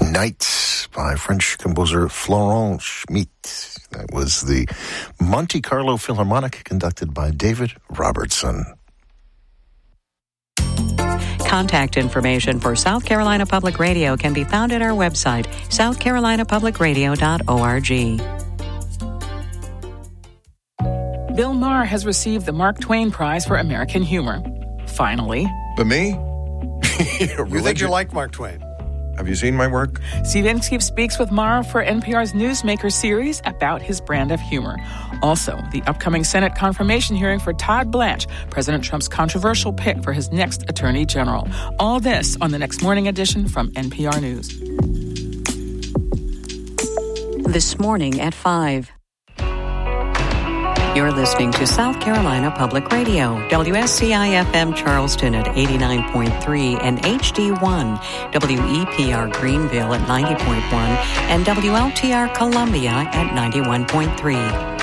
Nights by French composer Florent Schmitt. That was the Monte Carlo Philharmonic conducted by David Robertson. Contact information for South Carolina Public Radio can be found at our website, southcarolinapublicradio.org. Bill Maher has received the Mark Twain Prize for American Humor. Finally. But me? You think you like Mark Twain? Have you seen my work? Steve Inskeep speaks with Maher for NPR's Newsmaker series about his brand of humor. Also, the upcoming Senate confirmation hearing for Todd Blanche, President Trump's controversial pick for his next Attorney General. All this on the next morning edition from NPR News. This morning at 5. You're listening to South Carolina Public Radio, WSCI-FM Charleston at 89.3 and HD1, WEPR Greenville at 90.1 and WLTR Columbia at 91.3.